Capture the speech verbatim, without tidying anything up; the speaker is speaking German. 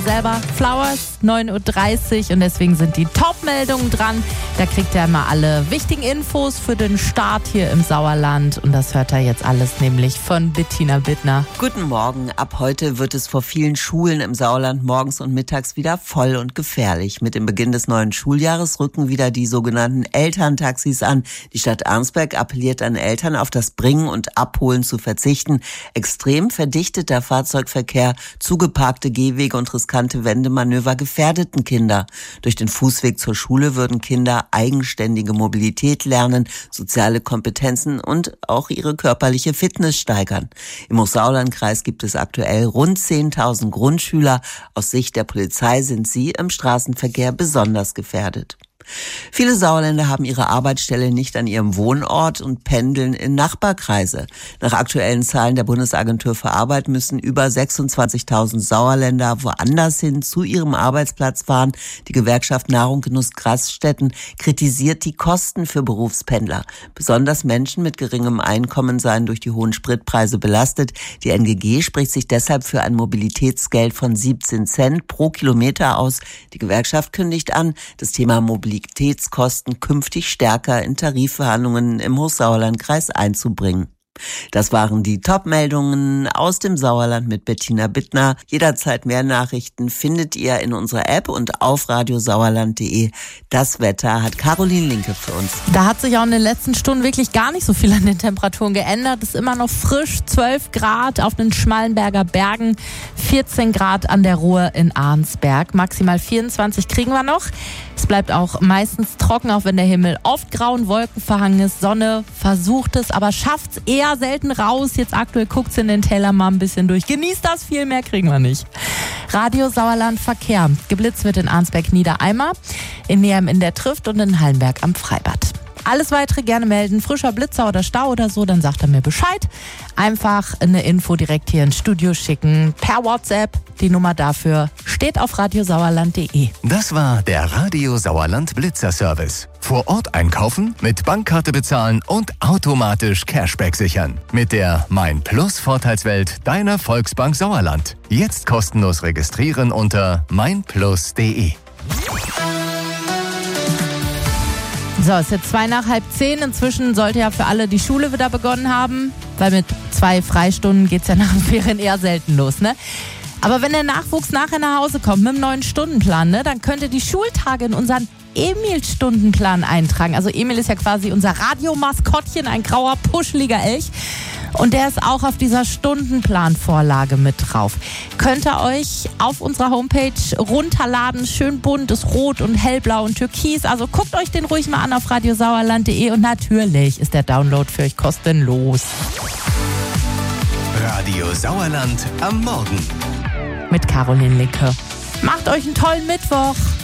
Selber Flowers, neun Uhr dreißig und deswegen sind die Top-Meldungen dran. Da kriegt ihr immer alle wichtigen Infos für den Start hier im Sauerland und das hört ihr jetzt alles nämlich von Bettina Bittner. Guten Morgen. Ab heute wird es vor vielen Schulen im Sauerland morgens und mittags wieder voll und gefährlich. Mit dem Beginn des neuen Schuljahres rücken wieder die sogenannten Elterntaxis an. Die Stadt Arnsberg appelliert an Eltern, auf das Bringen und Abholen zu verzichten. Extrem verdichteter Fahrzeugverkehr, zugeparkte Gehwege und riskante Wendemanöver gefährdeten Kinder. Durch den Fußweg zur Schule würden Kinder eigenständige Mobilität lernen, soziale Kompetenzen und auch ihre körperliche Fitness steigern. Im Hochsauerlandkreis gibt es aktuell rund zehntausend Grundschüler. Aus Sicht der Polizei sind sie im Straßenverkehr besonders gefährdet. Viele Sauerländer haben ihre Arbeitsstelle nicht an ihrem Wohnort und pendeln in Nachbarkreise. Nach aktuellen Zahlen der Bundesagentur für Arbeit müssen über sechsundzwanzigtausend Sauerländer woanders hin zu ihrem Arbeitsplatz fahren. Die Gewerkschaft Nahrung Genuss Gaststätten kritisiert die Kosten für Berufspendler. Besonders Menschen mit geringem Einkommen seien durch die hohen Spritpreise belastet. Die N G G spricht sich deshalb für ein Mobilitätsgeld von siebzehn Cent pro Kilometer aus. Die Gewerkschaft kündigt an, das Thema Mobilität Mobilitätskosten künftig stärker in Tarifverhandlungen im Hochsauerlandkreis einzubringen. Das waren die Top-Meldungen aus dem Sauerland mit Bettina Bittner. Jederzeit mehr Nachrichten findet ihr in unserer App und auf radiosauerland punkt de. Das Wetter hat Caroline Linke für uns. Da hat sich auch in den letzten Stunden wirklich gar nicht so viel an den Temperaturen geändert. Es ist immer noch frisch, zwölf Grad auf den Schmallenberger Bergen, vierzehn Grad an der Ruhr in Arnsberg. Maximal vierundzwanzig kriegen wir noch. Es bleibt auch meistens trocken, auch wenn der Himmel oft grau und wolkenverhangen ist. Sonne versucht es, aber schafft es eher selten raus. Jetzt aktuell guckt sie in den Täler mal ein bisschen durch. Genießt das, viel mehr kriegen wir nicht. Radio Sauerland Verkehr. Geblitzt wird in Arnsberg-Niedereimer, in Neheim in der Trift und in Hallenberg am Freibad. Alles weitere gerne melden. Frischer Blitzer oder Stau oder so, dann sagt er mir Bescheid. Einfach eine Info direkt hier ins Studio schicken. Per WhatsApp. Die Nummer dafür steht auf radiosauerland punkt de. Das war der Radio Sauerland Blitzer Service. Vor Ort einkaufen, mit Bankkarte bezahlen und automatisch Cashback sichern. Mit der Mein Plus Vorteilswelt deiner Volksbank Sauerland. Jetzt kostenlos registrieren unter mein plus punkt de. So, es ist jetzt zwei nach halb zehn. Inzwischen sollte ja für alle die Schule wieder begonnen haben, weil mit zwei Freistunden geht's ja nach den Ferien eher selten los, ne? Aber wenn der Nachwuchs nachher nach Hause kommt mit dem neuen Stundenplan, ne, dann könnt ihr die Schultage in unseren Emil-Stundenplan eintragen. Also Emil ist ja quasi unser Radiomaskottchen, ein grauer, puscheliger Elch. Und der ist auch auf dieser Stundenplanvorlage mit drauf. Könnt ihr euch auf unserer Homepage runterladen. Schön bunt, ist rot und hellblau und türkis. Also guckt euch den ruhig mal an auf radiosauerland punkt de und natürlich ist der Download für euch kostenlos. Radio Sauerland am Morgen. Mit Caroline Linke. Macht euch einen tollen Mittwoch.